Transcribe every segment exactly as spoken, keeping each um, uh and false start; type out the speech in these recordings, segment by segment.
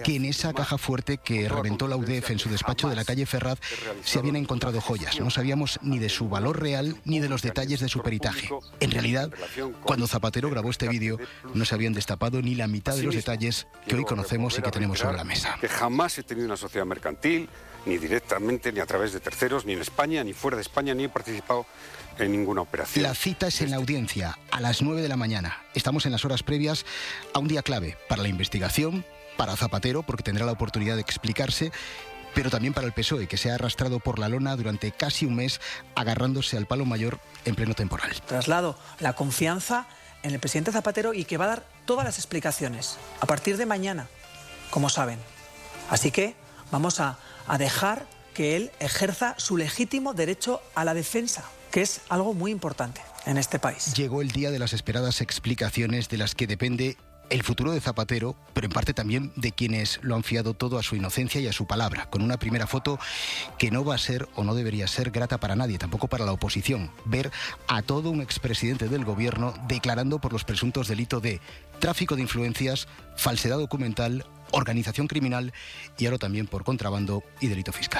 que en esa caja fuerte que reventó la U D E F en su despacho de la calle Ferraz se habían encontrado joyas. No sabíamos ni de su valor real ni de los detalles de su peritaje. En realidad, cuando Zapatero grabó este vídeo, no se habían destapado ni la mitad de los detalles que hoy conocemos y que tenemos sobre la mesa. Que jamás he tenido una sociedad mercantil, ni directamente, ni a través de terceros, ni en España, ni fuera de España, ni he participado en ninguna operación. La cita es en la audiencia, a las nueve de la mañana. Estamos en las horas previas a un día clave para la investigación, para Zapatero, porque tendrá la oportunidad de explicarse, pero también para el P S O E, que se ha arrastrado por la lona durante casi un mes, agarrándose al palo mayor en pleno temporal. Traslado la confianza en el presidente Zapatero y que va a dar todas las explicaciones a partir de mañana, como saben. Así que vamos a, a dejar que él ejerza su legítimo derecho a la defensa, que es algo muy importante en este país. Llegó el día de las esperadas explicaciones de las que depende el futuro de Zapatero, pero en parte también de quienes lo han fiado todo a su inocencia y a su palabra, con una primera foto que no va a ser o no debería ser grata para nadie, tampoco para la oposición. Ver a todo un expresidente del gobierno declarando por los presuntos delitos de tráfico de influencias, falsedad documental, organización criminal y ahora también por contrabando y delito fiscal.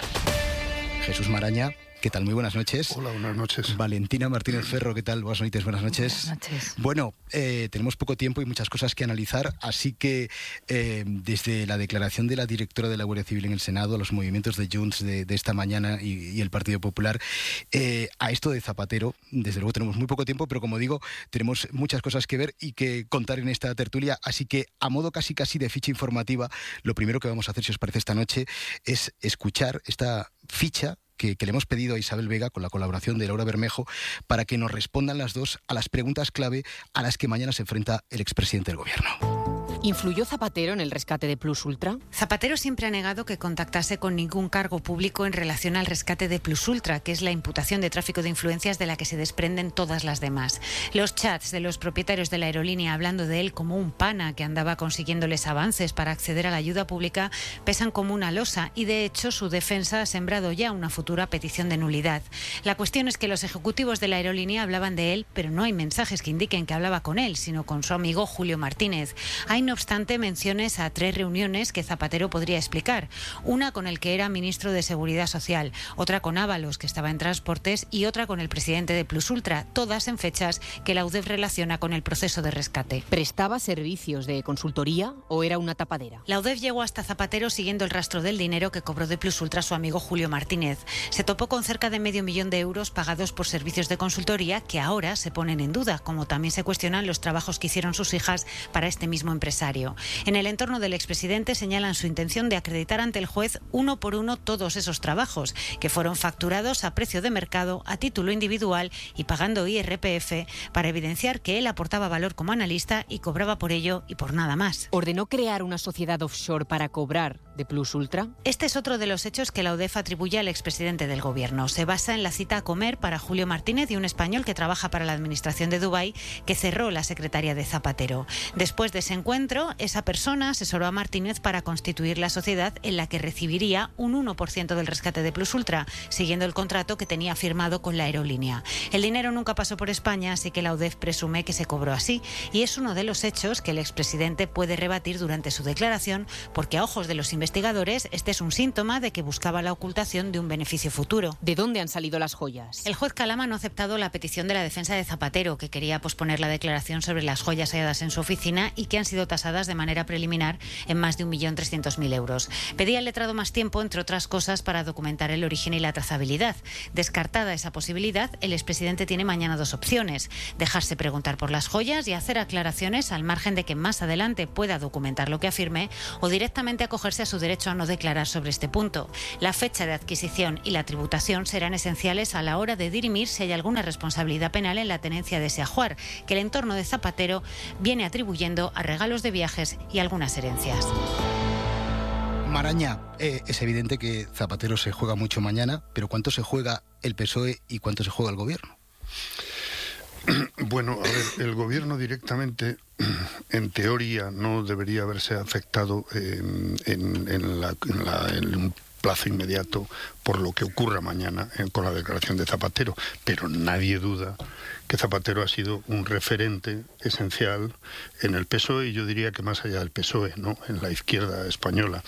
Jesús Maraña, ¿qué tal? Muy buenas noches. Hola, buenas noches. Valentina Martínez Ferro, ¿qué tal? Buenas noches, buenas noches. Buenas noches. Bueno, eh, tenemos poco tiempo y muchas cosas que analizar, así que eh, desde la declaración de la directora de la Guardia Civil en el Senado, los movimientos de Junts de, de esta mañana y, y el Partido Popular, eh, a esto de Zapatero, desde luego tenemos muy poco tiempo, pero como digo, tenemos muchas cosas que ver y que contar en esta tertulia, así que a modo casi casi de ficha informativa, lo primero que vamos a hacer, si os parece, esta noche es escuchar esta ficha Que, que le hemos pedido a Isabel Vega, con la colaboración de Laura Bermejo, para que nos respondan las dos a las preguntas clave a las que mañana se enfrenta el expresidente del gobierno. ¿Influyó Zapatero en el rescate de Plus Ultra? Zapatero siempre ha negado que contactase con ningún cargo público en relación al rescate de Plus Ultra, que es la imputación de tráfico de influencias de la que se desprenden todas las demás. Los chats de los propietarios de la aerolínea hablando de él como un pana que andaba consiguiéndoles avances para acceder a la ayuda pública pesan como una losa y, de hecho, su defensa ha sembrado ya una futura petición de nulidad. La cuestión es que los ejecutivos de la aerolínea hablaban de él, pero no hay mensajes que indiquen que hablaba con él, sino con su amigo Julio Martínez. Hay, no obstante, menciones a tres reuniones que Zapatero podría explicar. Una con el que era ministro de Seguridad Social, otra con Ábalos, que estaba en Transportes, y otra con el presidente de Plus Ultra, todas en fechas que la U D E F relaciona con el proceso de rescate. ¿Prestaba servicios de consultoría o era una tapadera? La U D E F llegó hasta Zapatero siguiendo el rastro del dinero que cobró de Plus Ultra su amigo Julio Martínez. Se topó con cerca de medio millón de euros pagados por servicios de consultoría que ahora se ponen en duda, como también se cuestionan los trabajos que hicieron sus hijas para este mismo empresario. En el entorno del expresidente señalan su intención de acreditar ante el juez uno por uno todos esos trabajos, que fueron facturados a precio de mercado, a título individual y pagando I R P F, para evidenciar que él aportaba valor como analista y cobraba por ello y por nada más. ¿Ordenó crear una sociedad offshore para cobrar de Plus Ultra? Este es otro de los hechos que la U D E F atribuye al expresidente del gobierno. Se basa en la cita a comer para Julio Martínez y un español que trabaja para la administración de Dubái, que cerró la secretaria de Zapatero. Después de ese encuentro, esa persona asesoró a Martínez para constituir la sociedad en la que recibiría un uno por ciento del rescate de Plus Ultra, siguiendo el contrato que tenía firmado con la aerolínea. El dinero nunca pasó por España, así que la U D E F presume que se cobró así, y es uno de los hechos que el expresidente puede rebatir durante su declaración, porque a ojos de los investigadores este es un síntoma de que buscaba la ocultación de un beneficio futuro. ¿De dónde han salido las joyas? El juez Calama no ha aceptado la petición de la defensa de Zapatero, que quería posponer la declaración sobre las joyas halladas en su oficina y que han sido tasadas de manera preliminar en más de un millón trescientos mil euros. Pedía al letrado más tiempo, entre otras cosas, para documentar el origen y la trazabilidad. Descartada esa posibilidad, el expresidente tiene mañana dos opciones: dejarse preguntar por las joyas y hacer aclaraciones al margen de que más adelante pueda documentar lo que afirme, o directamente acogerse a su derecho a no declarar sobre este punto. La fecha de adquisición y la tributación serán esenciales a la hora de dirimir si hay alguna responsabilidad penal en la tenencia de ese ajuar, que el entorno de Zapatero viene atribuyendo a regalos de viajes y algunas herencias. Maraña, eh, es evidente que Zapatero se juega mucho mañana, pero ¿cuánto se juega el P S O E y cuánto se juega el gobierno? Bueno, a ver, el gobierno directamente, en teoría, no debería haberse afectado en, en, en, la, en, la, en un plazo inmediato por lo que ocurra mañana en, con la declaración de Zapatero, pero nadie duda que Zapatero ha sido un referente esencial en el P S O E y yo diría que más allá del P S O E, ¿no?, en la izquierda española.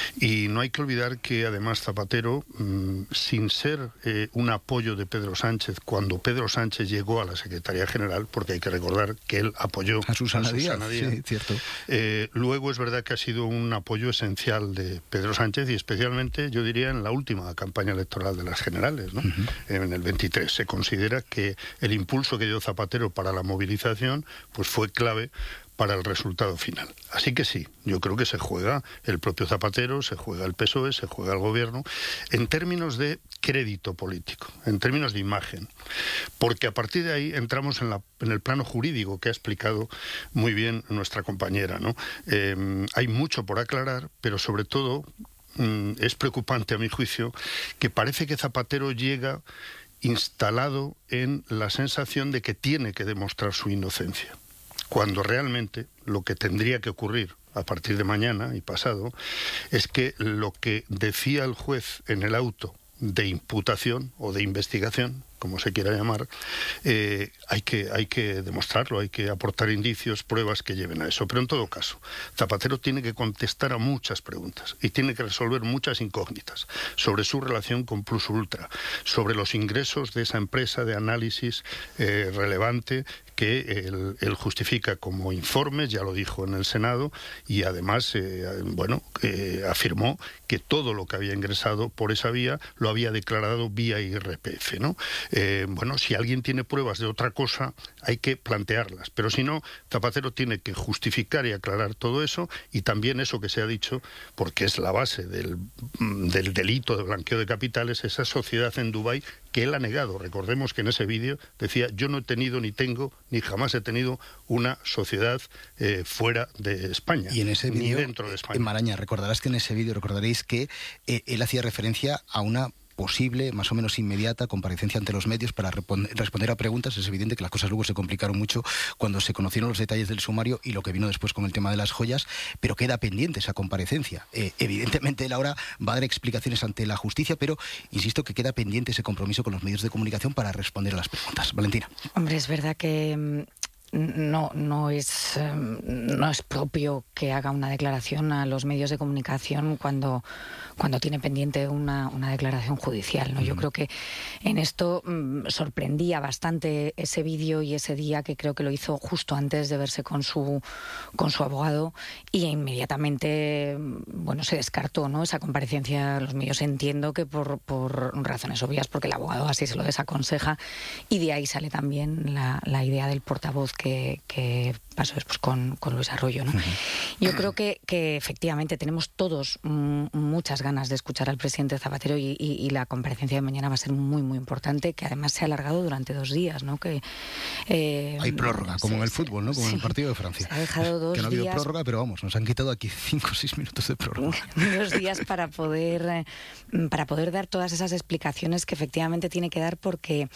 Y no hay que olvidar que además Zapatero, mmm, sin ser eh, un apoyo de Pedro Sánchez, cuando Pedro Sánchez llegó a la Secretaría General, porque hay que recordar que él apoyó a Susana, a Susana Díaz, Díaz, sí, cierto. Eh, luego es verdad que ha sido un apoyo esencial de Pedro Sánchez y especialmente, yo diría, en la última campaña electoral de las generales, ¿no? Uh-huh. En el veintitrés. Se considera que el impulso que dio Zapatero para la movilización pues fue clave para el resultado final. Así que sí, yo creo que se juega el propio Zapatero, se juega el P S O E, se juega el gobierno, en términos de crédito político, en términos de imagen. Porque a partir de ahí entramos en, la, en el plano jurídico que ha explicado muy bien nuestra compañera, ¿no? Eh, hay mucho por aclarar, pero sobre todo mm, es preocupante a mi juicio que parece que Zapatero llega instalado en la sensación de que tiene que demostrar su inocencia, cuando realmente lo que tendría que ocurrir a partir de mañana y pasado es que lo que decía el juez en el auto de imputación o de investigación, como se quiera llamar, eh, hay que, hay que demostrarlo, hay que aportar indicios, pruebas que lleven a eso. Pero en todo caso, Zapatero tiene que contestar a muchas preguntas y tiene que resolver muchas incógnitas sobre su relación con Plus Ultra, sobre los ingresos de esa empresa de análisis eh, relevante que él, él justifica como informes, ya lo dijo en el Senado, y además, eh, bueno, eh, afirmó que todo lo que había ingresado por esa vía lo había declarado vía I R P F, ¿no? Eh, bueno, si alguien tiene pruebas de otra cosa, hay que plantearlas, pero si no, Zapatero tiene que justificar y aclarar todo eso, y también eso que se ha dicho, porque es la base del, del delito de blanqueo de capitales, esa sociedad en Dubái que él ha negado. Recordemos que en ese vídeo decía: yo no he tenido ni tengo ni jamás he tenido una sociedad eh, fuera de España, y en ese ni vídeo, dentro de España. En Maraña, recordarás que en ese vídeo recordaréis que eh, él hacía referencia a una posible, más o menos inmediata, comparecencia ante los medios para responder a preguntas. Es evidente que las cosas luego se complicaron mucho cuando se conocieron los detalles del sumario y lo que vino después con el tema de las joyas, pero queda pendiente esa comparecencia. Eh, evidentemente él ahora va a dar explicaciones ante la justicia, pero insisto que queda pendiente ese compromiso con los medios de comunicación para responder a las preguntas. Valentina. Hombre, es verdad que no, no es, no es propio que haga una declaración a los medios de comunicación cuando, cuando tiene pendiente una, una declaración judicial, ¿no? Yo creo que en esto mmm, sorprendía bastante ese vídeo y ese día, que creo que lo hizo justo antes de verse con su, con su abogado, y inmediatamente, bueno, se descartó, ¿no?, esa comparecencia a los medios. Entiendo que por, por razones obvias, porque el abogado así se lo desaconseja, y de ahí sale también la, la idea del portavoz que, que pasó después con, con Luis Arroyo, ¿no? Uh-huh. Yo creo que, que efectivamente tenemos todos m- muchas ganas de escuchar al presidente Zapatero, y, y, y la comparecencia de mañana va a ser muy, muy importante, que además se ha alargado durante dos días, ¿no? Que, eh, Hay prórroga, como se, en el fútbol, ¿no? Como sí, en el partido de Francia. Se ha dejado dos que no ha habido días, prórroga, pero vamos, nos han quitado aquí cinco o seis minutos de prórroga. Dos días para poder, para poder dar todas esas explicaciones que efectivamente tiene que dar, porque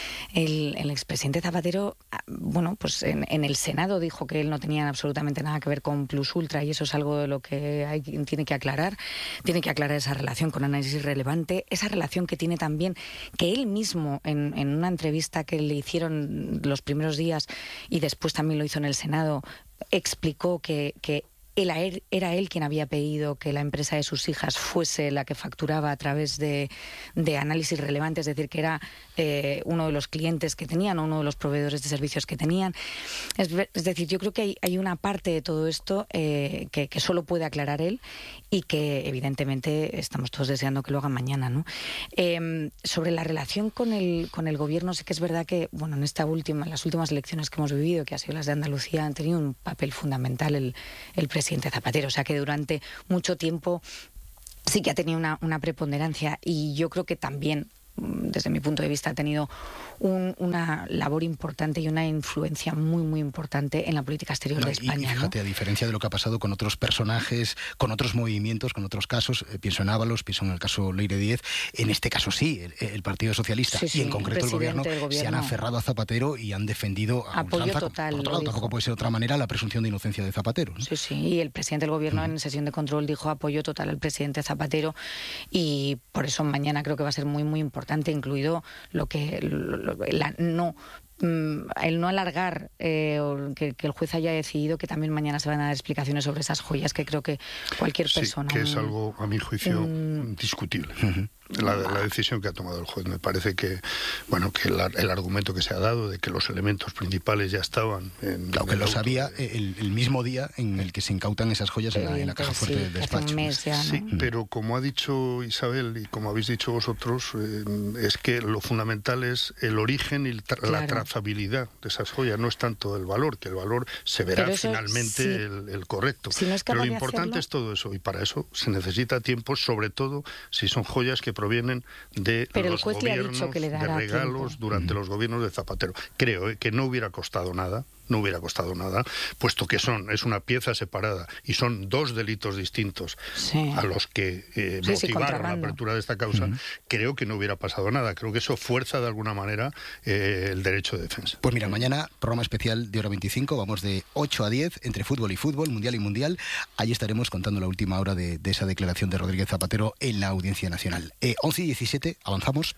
el, el expresidente Zapatero, bueno, pues en, en el Senado dijo que él no tenía absolutamente nada que ver con Plus Ultra, y eso es algo de lo que hay, tiene que aclarar. Tiene que aclarar esa relación con análisis relevante, esa relación que tiene también, que él mismo en, en una entrevista que le hicieron los primeros días y después también lo hizo en el Senado, explicó que, que Él, era él quien había pedido que la empresa de sus hijas fuese la que facturaba a través de, de análisis relevante, es decir, que era eh, uno de los clientes que tenían, o uno de los proveedores de servicios que tenían. Es, es decir, yo creo que hay, hay una parte de todo esto eh, que, que solo puede aclarar él, y que evidentemente estamos todos deseando que lo hagan mañana, ¿no? Eh, sobre la relación con el, con el gobierno, sí que es verdad que, bueno, en esta última, en las últimas elecciones que hemos vivido, que han sido las de Andalucía, han tenido un papel fundamental el, el presidente presidente Zapatero, o sea que durante mucho tiempo sí que ha tenido una, una preponderancia, y yo creo que también, desde mi punto de vista, ha tenido un, una labor importante y una influencia muy, muy importante en la política exterior no, de España. Y fíjate, ¿no?, a diferencia de lo que ha pasado con otros personajes, con otros movimientos, con otros casos, eh, pienso en Ábalos, pienso en el caso Leire Díez, en este caso sí, el, el Partido Socialista sí, sí, y en concreto el gobierno, el gobierno se han aferrado a Zapatero y han defendido a apoyo ultranza. total. Por otro lado, tampoco puede ser de otra manera la presunción de inocencia de Zapatero, ¿no? Sí, sí, y el presidente del gobierno mm. en sesión de control dijo apoyo total al presidente Zapatero, y por eso mañana creo que va a ser muy, muy importante, incluido lo que lo, la no el no alargar, eh, o que, que el juez haya decidido que también mañana se van a dar explicaciones sobre esas joyas, que creo que cualquier persona... Sí, que es algo, a mi juicio, um, discutible. Uh-huh. La, la decisión que ha tomado el juez. Me parece que, bueno, que el, el argumento que se ha dado de que los elementos principales ya estaban... En, claro, en que lo auto, sabía el, el mismo día en el que se incautan esas joyas en la, en la caja fuerte sí, del despacho. Hace un mes ya, ¿no? Sí, pero como ha dicho Isabel y como habéis dicho vosotros, eh, es que lo fundamental es el origen y tra- claro. la trazabilidad de esas joyas. No es tanto el valor, que el valor se verá eso, finalmente sí. el, el correcto. Si no es pero lo importante hacerlo... es todo eso, y para eso se necesita tiempo, sobre todo si son joyas que provienen de pero los gobiernos, que le de regalos tiempo. durante mm. los gobiernos de Zapatero. Creo eh, que no hubiera costado nada, no hubiera costado nada, puesto que son es una pieza separada y son dos delitos distintos sí. a los que eh, sí, motivaron sí, la apertura de esta causa, mm. creo que no hubiera pasado nada. Creo que eso fuerza de alguna manera eh, el derecho de defensa. Pues mira, mañana programa especial de Hora veinticinco, vamos de ocho a diez, entre fútbol y fútbol, mundial y mundial. Ahí estaremos contando la última hora de, de esa declaración de Rodríguez Zapatero en la Audiencia Nacional. Eh, once y diecisiete, avanzamos.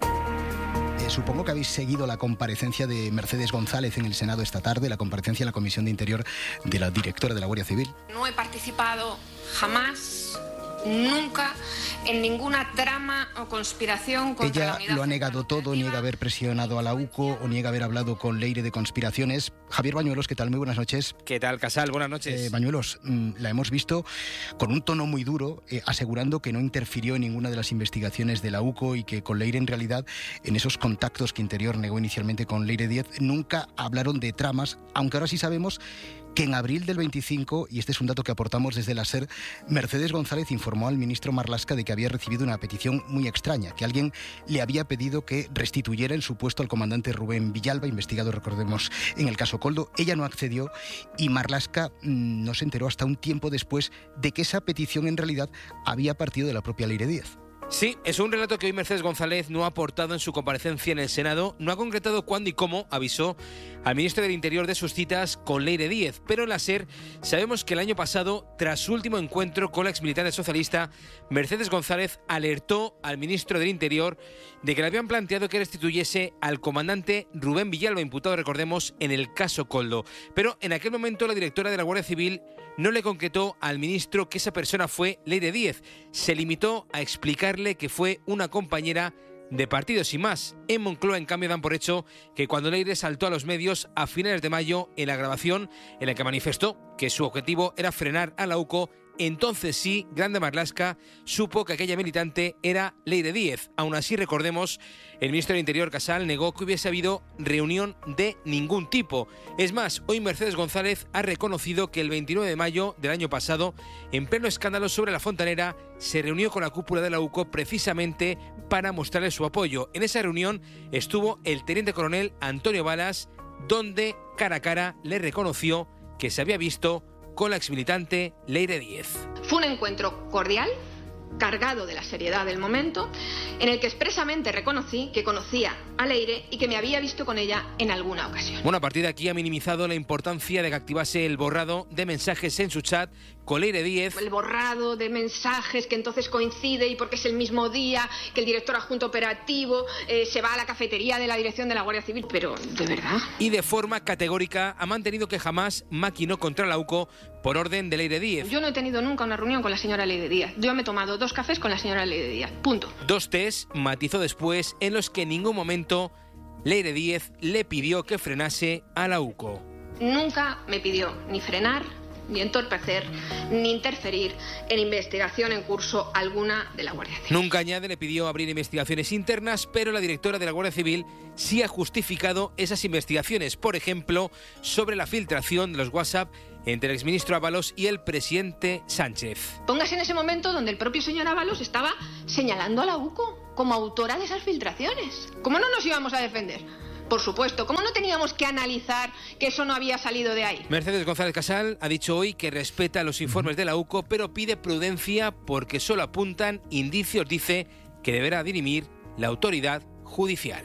Eh, supongo que habéis seguido la comparecencia de Mercedes González en el Senado esta tarde, la comparecencia en la Comisión de Interior de la directora de la Guardia Civil. No he participado jamás, nunca, en ninguna trama o conspiración contra Ella la unidad. Lo ha negado todo, niega haber presionado a la U C O o niega haber hablado con Leire de conspiraciones. Javier Bañuelos, ¿qué tal? Muy buenas noches. ¿Qué tal, Casal? Buenas noches. Eh, Bañuelos, mmm, la hemos visto con un tono muy duro, eh, asegurando que no interfirió en ninguna de las investigaciones de la U C O y que con Leire, en realidad, en esos contactos que Interior negó inicialmente con Leire Díez, nunca hablaron de tramas, aunque ahora sí sabemos que en abril del veinticinco, y este es un dato que aportamos desde la SER, Mercedes González informó al ministro Marlaska de que había recibido una petición muy extraña, que alguien le había pedido que restituyera en su puesto al comandante Rubén Villalba, investigado, recordemos, en el caso Koldo. Ella no accedió y Marlaska mmm, no se enteró hasta un tiempo después de que esa petición en realidad había partido de la propia Leire Díez. Sí, es un relato que hoy Mercedes González no ha aportado en su comparecencia en el Senado, no ha concretado cuándo y cómo avisó al ministro del Interior de sus citas con Leire Díez, pero en la SER sabemos que el año pasado, tras su último encuentro con la exmilitante socialista, Mercedes González alertó al ministro del Interior de que le habían planteado que restituyese al comandante Rubén Villalba, imputado, recordemos, en el caso Koldo. Pero en aquel momento la directora de la Guardia Civil no le concretó al ministro que esa persona fue Leire Díez. Se limitó a explicarle que fue una compañera de partido, sin más. En Moncloa, en cambio, dan por hecho que cuando Leire saltó a los medios a finales de mayo en la grabación en la que manifestó que su objetivo era frenar a la U C O, entonces sí, Grande Marlaska supo que aquella militante era Leire Díez. Aún así, recordemos, el ministro del Interior, Casal, negó que hubiese habido reunión de ningún tipo. Es más, hoy Mercedes González ha reconocido que el veintinueve de mayo del año pasado, en pleno escándalo sobre la Fontanera, se reunió con la cúpula de la U C O precisamente para mostrarle su apoyo. En esa reunión estuvo el teniente coronel Antonio Balas, donde cara a cara le reconoció que se había visto con la exmilitante Leire Díez. Fue un encuentro cordial, cargado de la seriedad del momento, en el que expresamente reconocí que conocía a Leire y que me había visto con ella en alguna ocasión. Bueno, a partir de aquí ha minimizado la importancia de que activase el borrado de mensajes en su chat con Leire Díez. El borrado de mensajes que entonces coincide y porque es el mismo día que el director adjunto operativo eh, se va a la cafetería de la dirección de la Guardia Civil, pero ¿de verdad? Y de forma categórica ha mantenido que jamás maquinó contra la U C O por orden de Leire Díez. Yo no he tenido nunca una reunión con la señora Leire Díez. Yo me he tomado dos cafés con la señora Leire Díez. Punto. Dos tés, matizó después, en los que en ningún momento Leire Díez le pidió que frenase a la U C O. Nunca me pidió ni frenar, ni entorpecer, ni interferir en investigación en curso alguna de la Guardia Civil. Nunca, añade, le pidió abrir investigaciones internas, pero la directora de la Guardia Civil sí ha justificado esas investigaciones, por ejemplo, sobre la filtración de los WhatsApp entre el exministro Ábalos y el presidente Sánchez. Póngase en ese momento donde el propio señor Ábalos estaba señalando a la U C O como autora de esas filtraciones. ¿Cómo no nos íbamos a defender? Por supuesto, ¿cómo no teníamos que analizar que eso no había salido de ahí? Mercedes González Casal ha dicho hoy que respeta los informes de la U C O, pero pide prudencia porque solo apuntan indicios, dice, que deberá dirimir la autoridad judicial.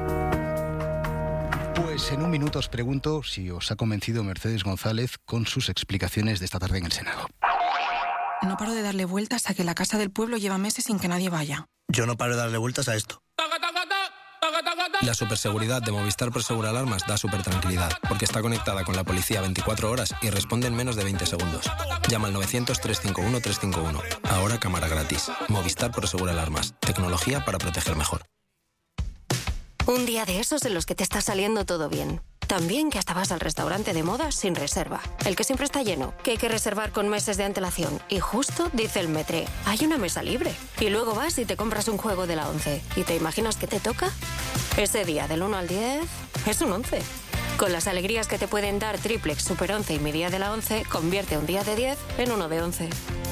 Pues en un minuto os pregunto si os ha convencido Mercedes González con sus explicaciones de esta tarde en el Senado. No paro de darle vueltas a que la Casa del Pueblo lleva meses sin que nadie vaya. Yo no paro de darle vueltas a esto. La superseguridad de Movistar Prosegur Alarmas da supertranquilidad, porque está conectada con la policía veinticuatro horas y responde en menos de veinte segundos. Llama al novecientos, trescientos cincuenta y uno, trescientos cincuenta y uno. Ahora cámara gratis. Movistar Prosegur Alarmas. Tecnología para proteger mejor. Un día de esos en los que te está saliendo todo bien. También que hasta vas al restaurante de moda sin reserva. El que siempre está lleno, que hay que reservar con meses de antelación. Y justo dice el Metre, hay una mesa libre. Y luego vas y te compras un juego de la once. ¿Y te imaginas que te toca? Ese día del uno al diez es un once. Con las alegrías que te pueden dar Triplex, Super once y mi día de la once, convierte un día de diez en uno de once.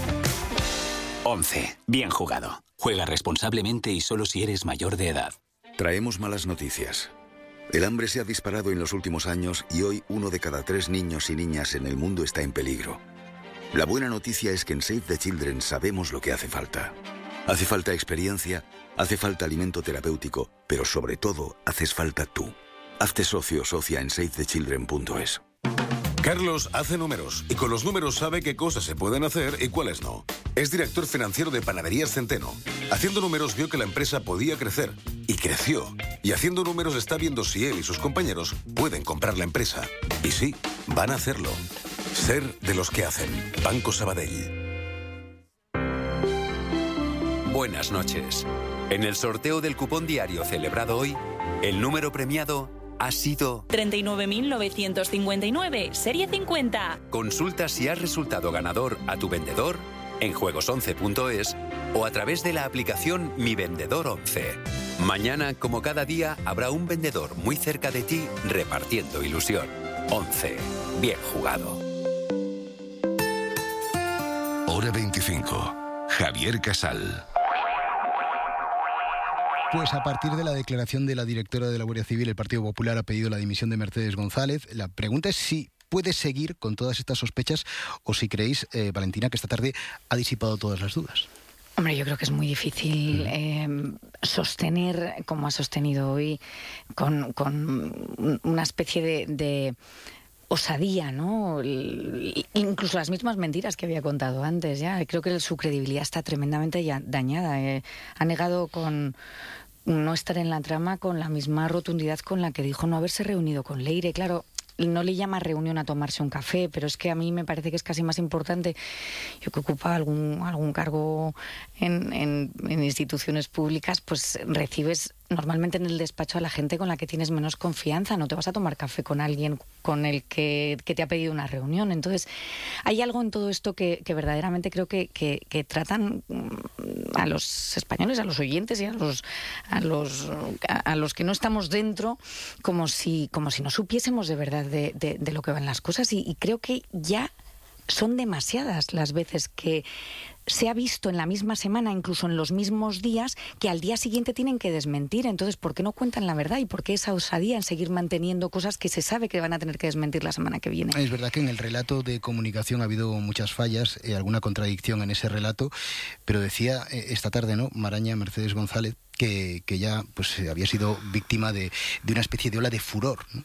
once. Bien jugado. Juega responsablemente y solo si eres mayor de edad. Traemos malas noticias. El hambre se ha disparado en los últimos años y hoy uno de cada tres niños y niñas en el mundo está en peligro. La buena noticia es que en Save the Children sabemos lo que hace falta. Hace falta experiencia, hace falta alimento terapéutico, pero sobre todo haces falta tú. Hazte socio o socia en save the children punto es. Carlos hace números y con los números sabe qué cosas se pueden hacer y cuáles no. Es director financiero de Panaderías Centeno. Haciendo números vio que la empresa podía crecer y creció. Y haciendo números está viendo si él y sus compañeros pueden comprar la empresa. Y sí, van a hacerlo. Ser de los que hacen. Banco Sabadell. Buenas noches. En el sorteo del cupón diario celebrado hoy, el número premiado ha sido treinta y nueve mil novecientos cincuenta y nueve, serie cincuenta. Consulta si has resultado ganador a tu vendedor en juegos once punto es o a través de la aplicación Mi Vendedor once. Mañana, como cada día, habrá un vendedor muy cerca de ti repartiendo ilusión. once. Bien jugado. Hora veinticinco. Javier Casal. Pues a partir de la declaración de la directora de la Guardia Civil, el Partido Popular ha pedido la dimisión de Mercedes González. La pregunta es si puede seguir con todas estas sospechas o si creéis, eh, Valentina, que esta tarde ha disipado todas las dudas. Hombre, yo creo que es muy difícil eh, sostener, como ha sostenido hoy, con, con una especie de... de osadía, ¿no? Incluso las mismas mentiras que había contado antes, ya. Creo que su credibilidad está tremendamente ya dañada. Eh, ha negado con no estar en la trama con la misma rotundidad con la que dijo no haberse reunido con Leire. Claro, no le llama reunión a tomarse un café, pero es que a mí me parece que es casi más importante. Yo que ocupa algún, algún cargo en, en, en instituciones públicas, pues recibes normalmente en el despacho a la gente con la que tienes menos confianza. No te vas a tomar café con alguien con el que, que te ha pedido una reunión. Entonces, hay algo en todo esto que, que verdaderamente creo que, que, que tratan a los españoles, a los oyentes y a los, a los, a los que no estamos dentro como si, como si no supiésemos de verdad de, de, de lo que van las cosas. Y, y creo que ya son demasiadas las veces que se ha visto en la misma semana, incluso en los mismos días, que al día siguiente tienen que desmentir. Entonces, ¿por qué no cuentan la verdad? ¿Y por qué esa osadía en seguir manteniendo cosas que se sabe que van a tener que desmentir la semana que viene? Es verdad que en el relato de comunicación ha habido muchas fallas, eh, alguna contradicción en ese relato, pero decía eh, esta tarde, ¿no?, Maraña, Mercedes González, que, que ya pues había sido víctima de, de una especie de ola de furor, ¿no?,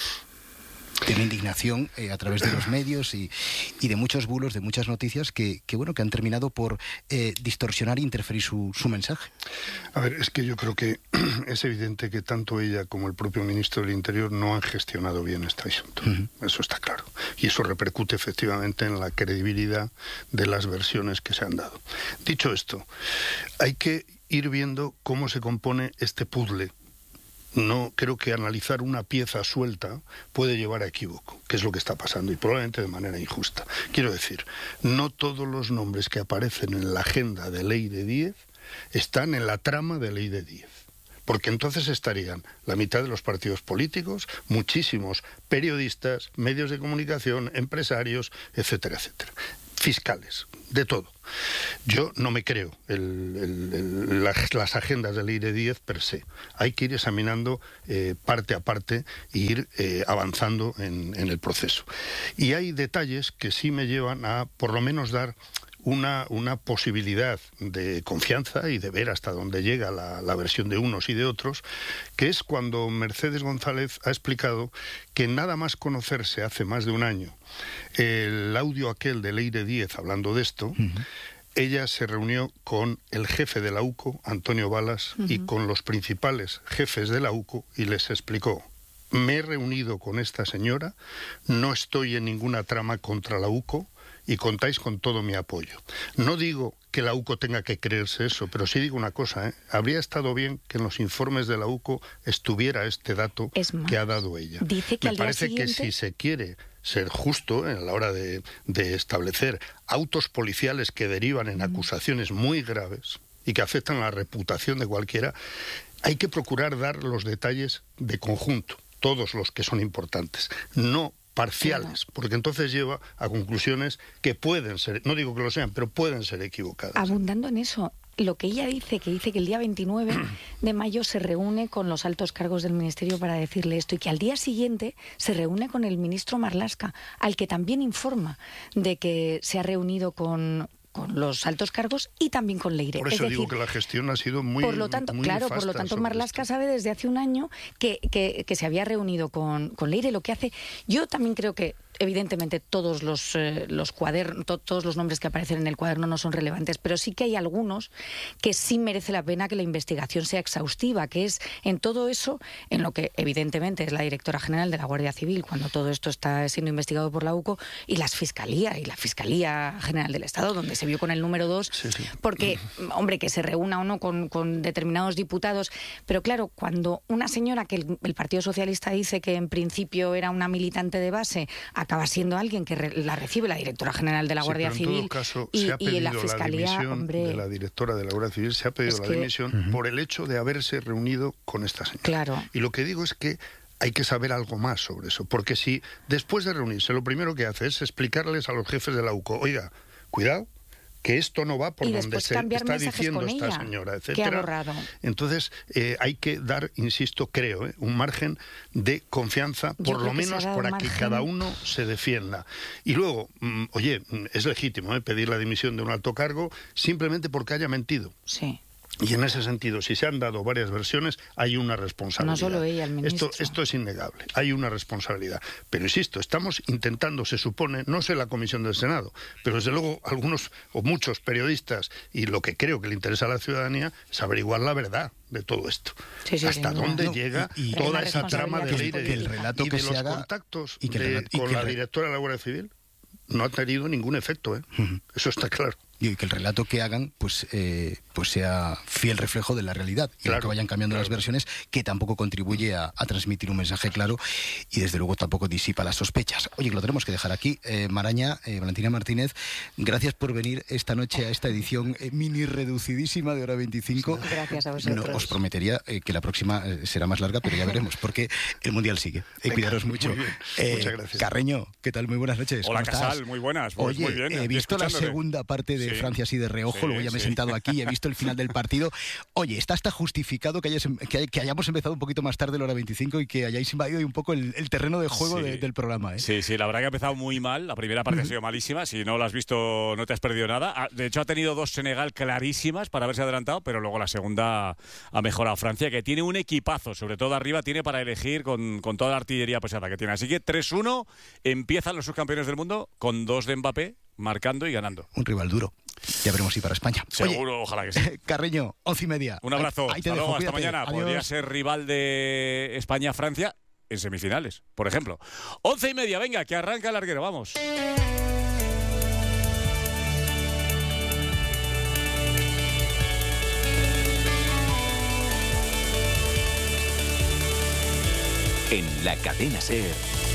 de una indignación eh, a través de los medios y, y de muchos bulos, de muchas noticias que, que bueno que han terminado por eh, distorsionar e interferir su, su mensaje. A ver, es que yo creo que es evidente que tanto ella como el propio ministro del Interior no han gestionado bien este asunto. Uh-huh. Eso está claro. Y eso repercute efectivamente en la credibilidad de las versiones que se han dado. Dicho esto, hay que ir viendo cómo se compone este puzzle. No creo que analizar una pieza suelta puede llevar a equívoco, que es lo que está pasando, y probablemente de manera injusta. Quiero decir, no todos los nombres que aparecen en la agenda de Ley de Díez están en la trama de Ley de Díez, porque entonces estarían la mitad de los partidos políticos, muchísimos periodistas, medios de comunicación, empresarios, etcétera, etcétera. Fiscales, de todo. Yo no me creo el, el, el, las, las agendas de Ley de Díez per se. Hay que ir examinando eh, parte a parte e ir eh, avanzando en, en el proceso. Y hay detalles que sí me llevan a, por lo menos, dar una, una posibilidad de confianza y de ver hasta dónde llega la, la versión de unos y de otros, que es cuando Mercedes González ha explicado que nada más conocerse hace más de un año el audio aquel de Leire Díez hablando de esto, uh-huh. ella se reunió con el jefe de la U C O, Antonio Balas, uh-huh. y con los principales jefes de la U C O y les explicó: me he reunido con esta señora, no estoy en ninguna trama contra la U C O y contáis con todo mi apoyo. No digo que la U C O tenga que creerse eso, pero sí digo una cosa, ¿eh? Habría estado bien que en los informes de la U C O estuviera este dato más, que ha dado ella. Dice que Me al parece día siguiente... que si se quiere ser justo a la hora de, de establecer autos policiales que derivan en acusaciones muy graves y que afectan a la reputación de cualquiera, hay que procurar dar los detalles de conjunto, todos los que son importantes, no parciales, porque entonces lleva a conclusiones que pueden ser, no digo que lo sean, pero pueden ser equivocadas. Abundando en eso, lo que ella dice, que dice que el día veintinueve de mayo se reúne con los altos cargos del Ministerio para decirle esto, y que al día siguiente se reúne con el ministro Marlaska, al que también informa de que se ha reunido con... con los altos cargos y también con Leire. Por eso es digo decir, que la gestión ha sido muy por lo tanto, muy claro, por lo tanto Marlaska sabe desde hace un año que, que, que se había reunido con, con Leire. Lo que hace, yo también creo que evidentemente todos los, eh, los cuadernos, to, todos los nombres que aparecen en el cuaderno no son relevantes, pero sí que hay algunos que sí merece la pena que la investigación sea exhaustiva, que es en todo eso, en lo que evidentemente es la directora general de la Guardia Civil, cuando todo esto está siendo investigado por la U C O, y las Fiscalía, y la Fiscalía General del Estado, donde se vio con el número dos, sí, sí. porque, hombre, que se reúna o no con, con determinados diputados, pero claro, cuando una señora que el, el Partido Socialista dice que en principio era una militante de base, acaba siendo alguien que re, la recibe la directora general de la Guardia sí, pero en Civil todo caso, y, se ha pedido y en la Fiscalía, la dimisión hombre, de la directora de la Guardia Civil, se ha pedido la que, dimisión uh-huh. por el hecho de haberse reunido con esta señora. Claro. Y lo que digo es que hay que saber algo más sobre eso, porque si después de reunirse lo primero que hace es explicarles a los jefes de la U C O, oiga, cuidado, que esto no va por y donde se está diciendo esta ella, señora, etcétera. Entonces eh, hay que dar, insisto, creo, eh, un margen de confianza, Yo por lo menos para que cada uno se defienda. Y luego, mm, oye, es legítimo eh, pedir la dimisión de un alto cargo simplemente porque haya mentido. Sí. Y en ese sentido, si se han dado varias versiones, hay una responsabilidad. No solo ella, el ministro. Esto, esto es innegable, hay una responsabilidad. Pero insisto, estamos intentando, se supone, no sé la comisión del Senado, pero desde luego algunos o muchos periodistas, y lo que creo que le interesa a la ciudadanía, es averiguar la verdad de todo esto. Sí, sí, hasta dónde no, llega y, y, toda esa trama de Leire que el relato y de que los se haga, contactos y que de, relato, y con que la re... directora de la Guardia Civil. No ha tenido ningún efecto, ¿eh? Uh-huh. Eso está claro. Y que el relato que hagan pues eh, pues sea fiel reflejo de la realidad y claro, que vayan cambiando claro. las versiones, que tampoco contribuye a, a transmitir un mensaje claro y desde luego tampoco disipa las sospechas. Oye, que lo tenemos que dejar aquí. Eh, Maraña, eh, Valentina Martínez, gracias por venir esta noche a esta edición eh, mini reducidísima de Hora veinticinco. Gracias a vosotros. No, os prometería eh, que la próxima eh, será más larga, pero ya veremos, porque el Mundial sigue. Eh, cuidaros mucho. Muy bien. Eh, Muchas gracias. Carreño, ¿qué tal? Muy buenas noches. Hola, ¿Cómo Casal, estás? muy buenas. Pues Oye, muy bien. he visto la segunda parte de sí. Francia así de reojo, sí, luego ya me he sí. sentado aquí y he visto el final del partido. Oye, está hasta justificado que, hayas, que, que hayamos empezado un poquito más tarde la hora veinticinco y que hayáis invadido un poco el, el terreno de juego sí. de, del programa, ¿eh? Sí, sí, la verdad que ha empezado muy mal. La primera parte ha sido malísima. Si no la has visto, no te has perdido nada. De hecho, ha tenido dos Senegal clarísimas para haberse adelantado, pero luego la segunda ha mejorado Francia, que tiene un equipazo, sobre todo arriba, tiene para elegir con, con toda la artillería pesada que tiene. Así que tres uno, empiezan los subcampeones del mundo con dos de Mbappé, marcando y ganando. Un rival duro. Ya veremos si para España. Seguro, Oye, ojalá que sí. Carreño, once y media. Un abrazo. Ahí te hasta dejo, luego, hasta cuídate. mañana. Adiós. Podría ser rival de España-Francia en semifinales, por ejemplo. Once y media, venga, que arranca el larguero, vamos. En la cadena SER,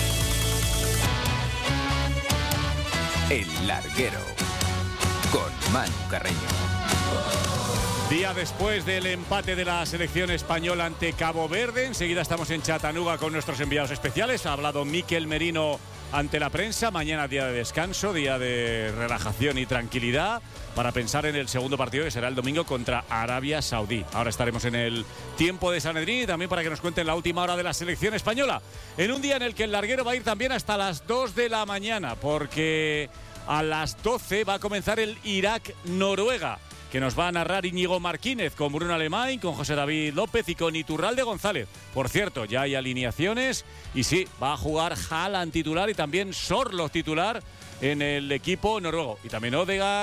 El Larguero, con Manu Carreño. Día después del empate de la selección española ante Cabo Verde, enseguida estamos en Chattanooga con nuestros enviados especiales. Ha hablado Mikel Merino ante la prensa. Mañana día de descanso, día de relajación y tranquilidad para pensar en el segundo partido, que será el domingo contra Arabia Saudí. Ahora estaremos en el tiempo de Sanedrín y también para que nos cuenten la última hora de la selección española, en un día en el que el larguero va a ir también hasta las dos de la mañana, porque a las doce va a comenzar el Irak-Noruega, que nos va a narrar Íñigo Martínez con Bruno Alemán, con José David López y con Iturralde González. Por cierto, ya hay alineaciones y sí, va a jugar Haaland titular y también Sorloth titular en el equipo noruego. Y también Odegaard,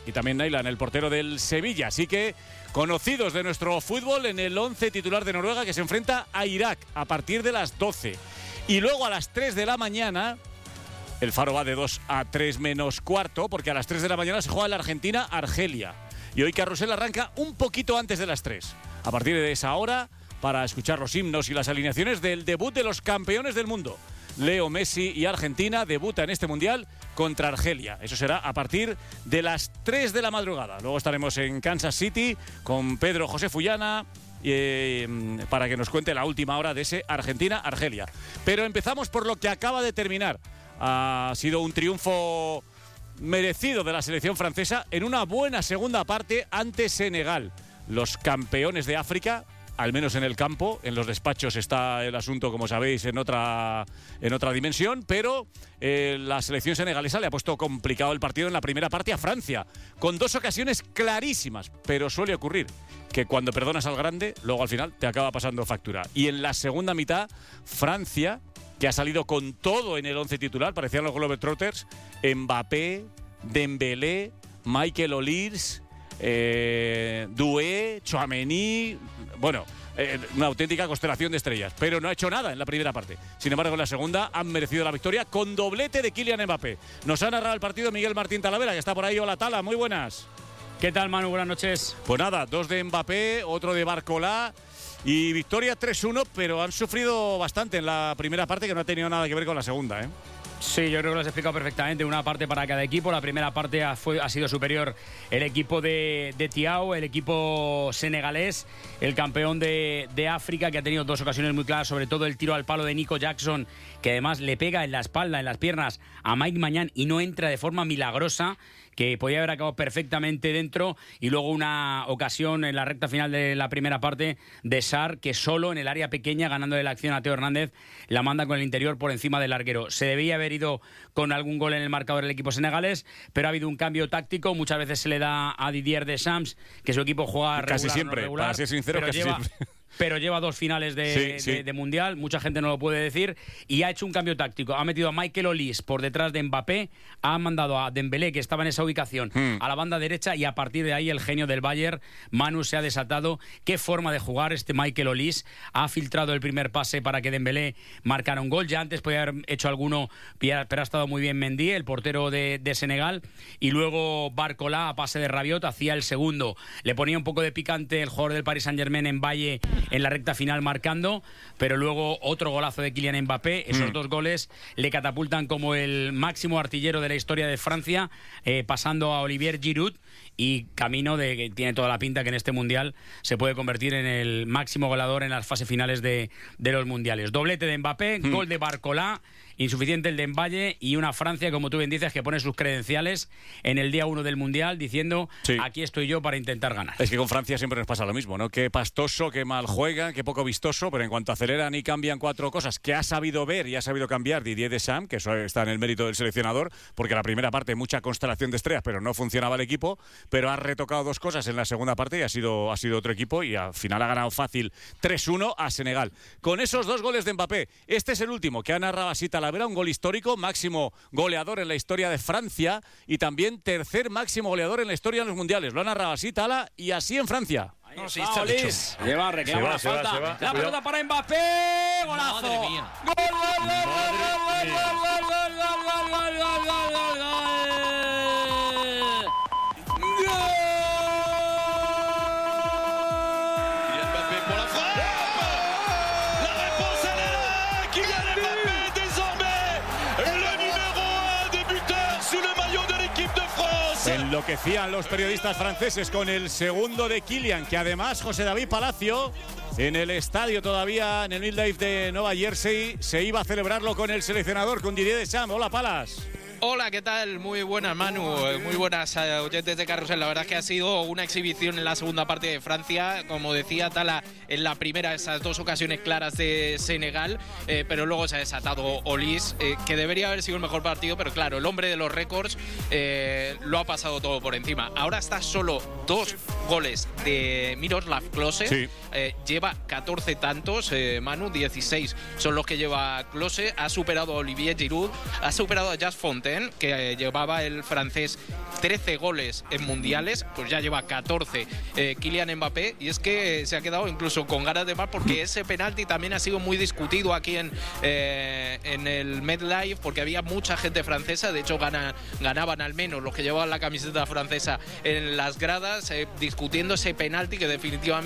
y también Nayland, el portero del Sevilla. Así que conocidos de nuestro fútbol en el once titular de Noruega, que se enfrenta a Irak a partir de las doce. Y luego a las tres de la mañana, el Faro va de dos a tres menos cuarto, porque a las tres de la mañana se juega la Argentina-Argelia. Y hoy Carrusel arranca un poquito antes de las tres. A partir de esa hora, para escuchar los himnos y las alineaciones del debut de los campeones del mundo. Leo Messi y Argentina debuta en este Mundial contra Argelia. Eso será a partir de las tres de la madrugada. Luego estaremos en Kansas City con Pedro José Fullana eh, para que nos cuente la última hora de ese Argentina-Argelia. Pero empezamos por lo que acaba de terminar. Ha sido un triunfo merecido de la selección francesa en una buena segunda parte ante Senegal. Los campeones de África, al menos en el campo. En los despachos está el asunto, como sabéis, en otra, en otra dimensión, pero eh, la selección senegalesa le ha puesto complicado el partido en la primera parte a Francia, con dos ocasiones clarísimas, pero suele ocurrir que cuando perdonas al grande, luego al final te acaba pasando factura. Y en la segunda mitad, Francia, que ha salido con todo en el once titular, parecían los Globetrotters, Mbappé, Dembélé, Michael Olise, Eh, Doué, Tchouaméni, bueno, eh, una auténtica constelación de estrellas, pero no ha hecho nada en la primera parte. Sin embargo, en la segunda han merecido la victoria con doblete de Kylian Mbappé. Nos ha narrado el partido Miguel Martín Talavera, que está por ahí. Hola, Tala, muy buenas. ¿Qué tal, Manu? Buenas noches. Pues nada, dos de Mbappé, otro de Barcolá y victoria tres uno, pero han sufrido bastante en la primera parte, que no ha tenido nada que ver con la segunda, ¿eh? Sí, yo creo que lo has explicado perfectamente. Una parte para cada equipo. La primera parte ha, fue, ha sido superior el equipo de, de Thiaw, el equipo senegalés, el campeón de, de África, que ha tenido dos ocasiones muy claras, sobre todo el tiro al palo de Nico Jackson, que además le pega en la espalda, en las piernas a Mike Maignan y no entra de forma milagrosa, que podía haber acabado perfectamente dentro, y luego una ocasión en la recta final de la primera parte de Sarr, que solo en el área pequeña, ganándole la acción a Teo Hernández, la manda con el interior por encima del larguero. Se debía haber ido con algún gol en el marcador el equipo senegalés, pero ha habido un cambio táctico. Muchas veces se le da a Didier Deschamps que su equipo juega regular, casi siempre, no regular, para ser sincero, casi lleva, siempre. Pero lleva dos finales de, sí, sí. de, de Mundial, mucha gente no lo puede decir, y ha hecho un cambio táctico. Ha metido a Michael Olise por detrás de Mbappé, ha mandado a Dembélé, que estaba en esa ubicación, hmm. a la banda derecha, y a partir de ahí el genio del Bayern, Manu, se ha desatado. Qué forma de jugar este Michael Olise. Ha filtrado el primer pase para que Dembélé marcara un gol. Ya antes podía haber hecho alguno, pero ha estado muy bien Mendy, el portero de, de Senegal, y luego Barcolá, a pase de Rabiot, hacía el segundo. Le ponía un poco de picante el jugador del Paris Saint-Germain en Valle en la recta final, marcando, pero luego otro golazo de Kylian Mbappé. Esos mm. dos goles le catapultan como el máximo artillero de la historia de Francia, eh, pasando a Olivier Giroud, y camino de que tiene toda la pinta que en este Mundial se puede convertir en el máximo goleador en las fases finales de, de los Mundiales. Doblete de Mbappé, mm. gol de Barcolá, insuficiente el de Mbaye, y una Francia, como tú bien dices, que pone sus credenciales en el día uno del Mundial diciendo, sí, aquí estoy yo para intentar ganar. Es que con Francia siempre nos pasa lo mismo, ¿no? Qué pastoso, qué mal juegan, qué poco vistoso, pero en cuanto aceleran y cambian cuatro cosas que ha sabido ver y ha sabido cambiar Didier Deschamps, que eso está en el mérito del seleccionador, porque la primera parte mucha constelación de estrellas, pero no funcionaba el equipo, pero ha retocado dos cosas en la segunda parte y ha sido, ha sido otro equipo, y al final ha ganado fácil tres uno a Senegal. Con esos dos goles de Mbappé, este es el último que ha narrado así Talavera, un gol histórico, máximo goleador en la historia de Francia y también tercer máximo goleador en la historia de los mundiales. Lo ha narrado así Tala y así en Francia. No, sí, está Olise. Lleva, reclama la falta. Se va, se va. La pelota para Mbappé. Golazo. Madre mía. Gol, gol, gol, gol, gol, gol, gol, gol, gol, gol, gol, gol. Enloquecían los periodistas franceses con el segundo de Kylian, que además José David Palacio, en el estadio todavía, en el Midlife de Nueva Jersey, se iba a celebrarlo con el seleccionador, con Didier Deschamps. Hola, Palas. Hola, ¿qué tal? Muy buenas, Manu. Muy buenas, uh, oyentes de Carrusel. La verdad es que ha sido una exhibición en la segunda parte de Francia. Como decía Tala, en la primera, esas dos ocasiones claras de Senegal, eh, pero luego se ha desatado Olise, eh, que debería haber sido el mejor partido, pero claro, el hombre de los récords eh, lo ha pasado todo por encima. Ahora está solo dos goles de Miroslav Klose. Sí. Eh, lleva catorce tantos, eh, Manu, dieciséis son los que lleva Klose. Ha superado a Olivier Giroud, ha superado a Just Fontaine, que eh, llevaba el francés trece goles en mundiales, pues ya lleva catorce eh, Kylian Mbappé, y es que se ha quedado incluso con ganas de más, porque ese penalti también ha sido muy discutido aquí en, eh, en el MetLife, porque había mucha gente francesa, de hecho gana, ganaban al menos los que llevaban la camiseta francesa en las gradas, eh, discutiendo ese penalti que definitivamente